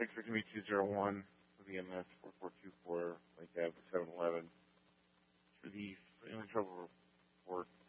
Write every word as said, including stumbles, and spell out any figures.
six victim E two zero one with E M S four four two four Lake Ave seven eleven. For the family trouble report